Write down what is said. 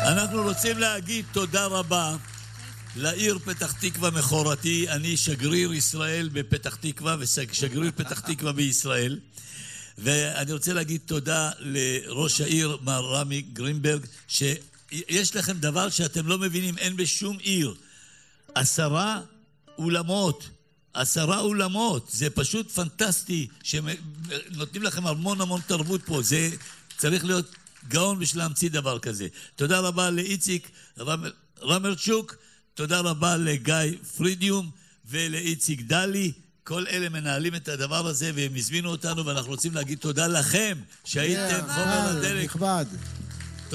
אנחנו רוצים להגיד תודה רבה לעיר פתח תקווה מכורתי. אני שגריר ישראל בפתח תקווה ושגריר פתח תקווה בישראל, ואני רוצה להגיד תודה לראש העיר מר רמי גרינברג, שיש לכם דבר שאתם לא מבינים, אין בשום עיר 10 אולמות. 10 אולמות, זה פשוט פנטסטי, שנותנים לכם המון תרבות פה. זה צריך להיות גאון בשביל להמציא דבר כזה. תודה רבה לאיציק רמרצ'וק, תודה רבה לגיא פרידיום ולאיציק דלי. כל אלה מנהלים את הדבר הזה והם הזמינו אותנו, ואנחנו רוצים להגיד תודה לכם שהייתם חומר הדלק. נכבד.